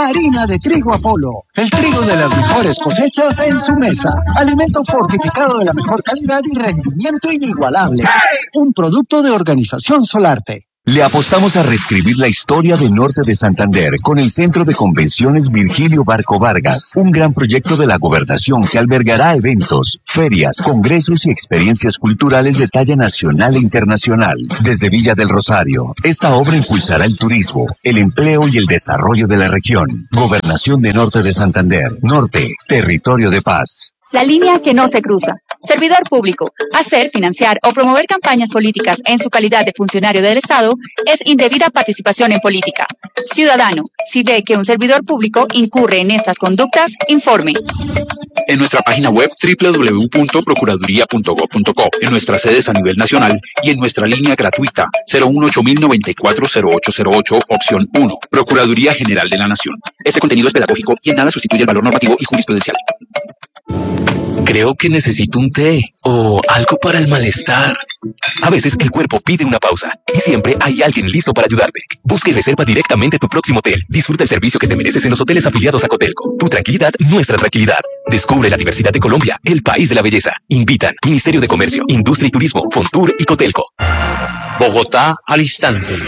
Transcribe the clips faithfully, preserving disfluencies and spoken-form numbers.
harina de trigo Apolo. El trigo de las mejores cosechas en su mesa. Alimento fortificado de la mejor calidad y rendimiento inigualable. Un producto de Organización Solarte. Le apostamos a reescribir la historia de Norte de Santander con el Centro de Convenciones Virgilio Barco Vargas, un gran proyecto de la gobernación que albergará eventos, ferias, congresos y experiencias culturales de talla nacional e internacional. Desde Villa del Rosario, esta obra impulsará el turismo, el empleo y el desarrollo de la región. Gobernación de Norte de Santander. Norte, territorio de paz. La línea que no se cruza. Servidor público. Hacer, financiar o promover campañas políticas en su calidad de funcionario del Estado es indebida participación en política. Ciudadano, si ve que un servidor público incurre en estas conductas, informe. En nuestra página web doble u doble u doble u punto procuraduría punto gob punto co, en nuestras sedes a nivel nacional y en nuestra línea gratuita cero uno ocho mil noventa y cuatro cero ocho cero ocho, opción uno. Procuraduría General de la Nación. Este contenido es pedagógico y en nada sustituye el valor normativo y jurisprudencial. Creo que necesito un té o algo para el malestar. A veces el cuerpo pide una pausa y siempre hay alguien listo para ayudarte. Busca y reserva directamente tu próximo hotel. Disfruta el servicio que te mereces en los hoteles afiliados a Cotelco. Tu tranquilidad, nuestra tranquilidad. Descubre la diversidad de Colombia, el país de la belleza. Invitan Ministerio de Comercio, Industria y Turismo, Fontur y Cotelco. Bogotá al instante.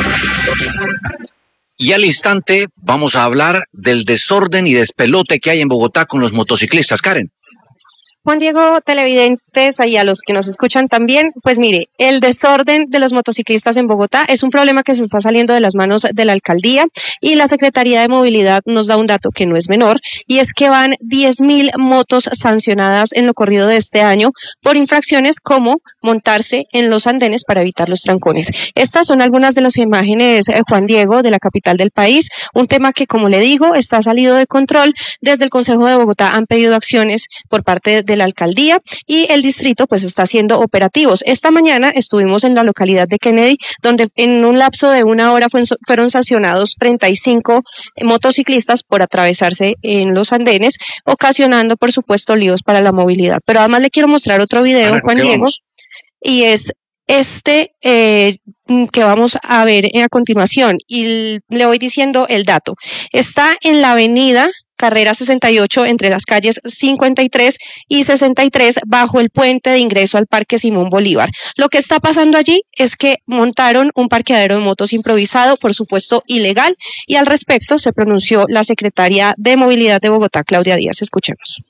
Y al instante vamos a hablar del desorden y despelote que hay en Bogotá con los motociclistas. Karen. Juan Diego, televidentes y a los que nos escuchan también, pues mire, el desorden de los motociclistas en Bogotá es un problema que se está saliendo de las manos de la alcaldía y la Secretaría de Movilidad nos da un dato que no es menor y es que van diez mil motos sancionadas en lo corrido de este año por infracciones como montarse en los andenes para evitar los trancones. Estas son algunas de las imágenes, eh, Juan Diego, de la capital del país, un tema que, como le digo, está salido de control. Desde el Consejo de Bogotá han pedido acciones por parte de de la alcaldía y el distrito pues está haciendo operativos. Esta mañana estuvimos en la localidad de Kennedy, donde en un lapso de una hora fue, fueron sancionados treinta y cinco motociclistas por atravesarse en los andenes, ocasionando por supuesto líos para la movilidad. Pero además le quiero mostrar otro video, Juan Diego, vamos? Y es este eh, que vamos a ver a continuación y le voy diciendo el dato. Está en la avenida Carrera sesenta y ocho entre las calles cincuenta y tres y sesenta y tres bajo el puente de ingreso al Parque Simón Bolívar. Lo que está pasando allí es que montaron un parqueadero de motos improvisado, por supuesto ilegal, y al respecto se pronunció la secretaria de Movilidad de Bogotá, Claudia Díaz. Escuchemos.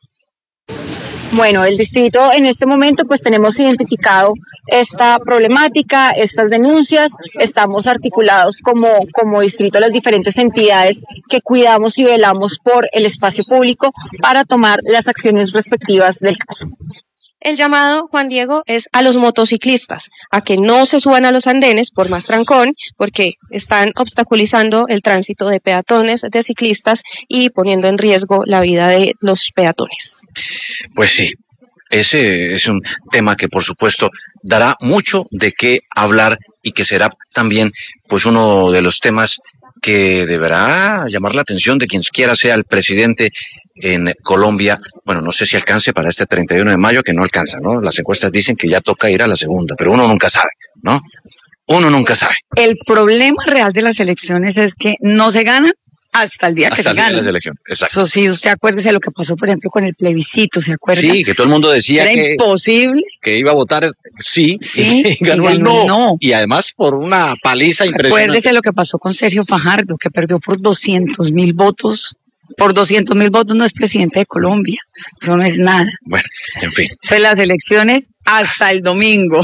Bueno, el distrito en este momento pues tenemos identificado esta problemática, estas denuncias, estamos articulados como, como distrito las diferentes entidades que cuidamos y velamos por el espacio público para tomar las acciones respectivas del caso. El llamado, Juan Diego, es a los motociclistas, a que no se suban a los andenes por más trancón, porque están obstaculizando el tránsito de peatones, de ciclistas y poniendo en riesgo la vida de los peatones. Pues sí, ese es un tema que por supuesto dará mucho de qué hablar y que será también pues uno de los temas que deberá llamar la atención de quien quiera sea el presidente en Colombia. Bueno, no sé si alcance para este treinta y uno de mayo, que no alcanza, ¿no? Las encuestas dicen que ya toca ir a la segunda, pero uno nunca sabe, ¿no? Uno nunca sabe. El problema real de las elecciones es que no se ganan hasta el día que hasta se ganan. Hasta el día de las elecciones, exacto. Eso sí, usted acuérdese de lo que pasó, por ejemplo, con el plebiscito, ¿se acuerda? Sí, que todo el mundo decía Era que... imposible. Que iba a votar sí, sí y ganó, y ganó el no. no. Y además por una paliza impresionante. Acuérdese lo que pasó con Sergio Fajardo, que perdió por doscientos mil votos. Por doscientos mil votos no es presidente de Colombia. Eso no es nada. Bueno, en fin. Entonces las elecciones hasta el domingo.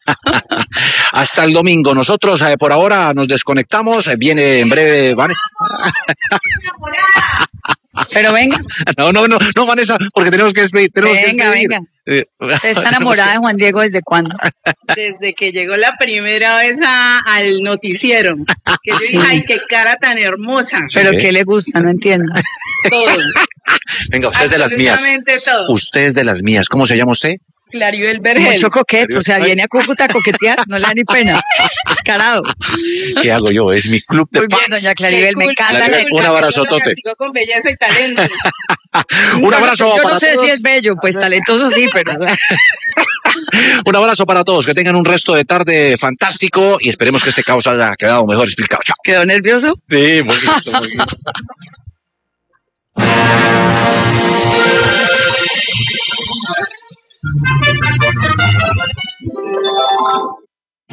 Hasta el domingo. Nosotros eh, por ahora nos desconectamos. Eh, viene en breve... ¿vale? Pero venga. No, no, no, no, Vanessa, porque tenemos que despedir. Tenemos venga, que despedir. venga. ¿Usted está enamorada de Juan Diego desde cuándo? Desde que llegó la primera vez a, al noticiero. Que yo Sí. dije, ay, qué cara tan hermosa. ¿Pero Sí. qué le gusta? No entiendo. Todo. Venga, usted es de las mías. Absolutamente todo. Usted es de las mías. ¿Cómo se llama usted? Claribel Vergel. Mucho coqueto, o sea, viene a Cúcuta a coquetear, no le da ni pena. Descarado. ¿Qué hago yo? Es mi club de Muy fans. bien, doña Claribel, me encanta. Claribel, la- un abrazotote. Castigo con belleza y talento. Un abrazo Yo para no sé todos. si es bello, pues talentoso sí, pero... Un abrazo para todos. Que tengan un resto de tarde fantástico y esperemos que este caos haya quedado mejor explicado. Chao. ¿Quedó nervioso? Sí, muy bien, muy bien.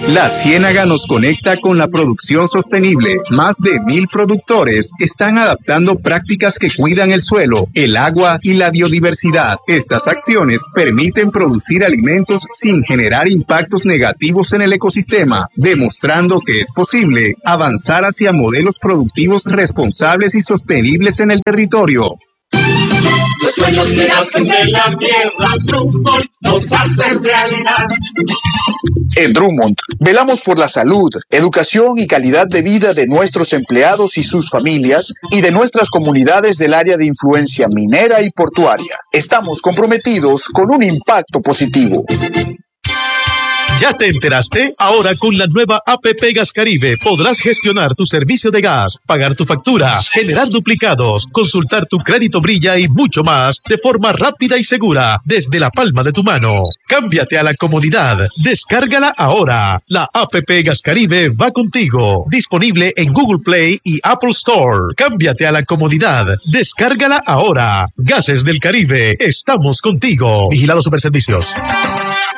La Ciénaga nos conecta con la producción sostenible. Más de mil productores están adaptando prácticas que cuidan el suelo, el agua y la biodiversidad. Estas acciones permiten producir alimentos sin generar impactos negativos en el ecosistema, demostrando que es posible avanzar hacia modelos productivos responsables y sostenibles en el territorio. Los sueños que nacen de la tierra, Drummond los hace realidad. En Drummond, velamos por la salud, educación y calidad de vida de nuestros empleados y sus familias y de nuestras comunidades del área de influencia minera y portuaria. Estamos comprometidos con un impacto positivo. ¿Ya te enteraste? Ahora con la nueva A P P Gas Caribe podrás gestionar tu servicio de gas, pagar tu factura, generar duplicados, consultar tu crédito Brilla y mucho más de forma rápida y segura desde la palma de tu mano. Cámbiate a la comodidad. Descárgala ahora. La A P P Gas Caribe va contigo. Disponible en Google Play y Apple Store. Cámbiate a la comodidad. Descárgala ahora. Gases del Caribe. Estamos contigo. Vigilado Superservicios.